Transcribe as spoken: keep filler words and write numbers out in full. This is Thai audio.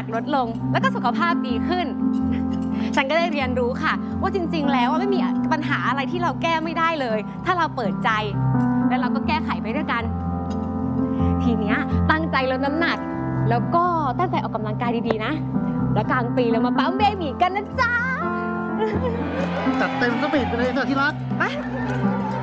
กลดลงแล้วก็สุขภาพดีขึ้น ฉันก็ได้เรียนรู้ค่ะว่าจริงๆแล้วไม่มีปัญหาอะไรที่เราแก้ไม่ได้เลย ถ้าเราเปิดใจแล้วเราก็แก้ไขไปด้วยกัน ทีเนี้ยตั้งใจลดน้ำหนักแล้วก็ตั้งใจออกกำลังกายดีๆนะแล้วกลางปีเรามาปั๊มเบบีกันนะจ๊ะจัดเต็มสปีดไปเลยเถอะที่รักไป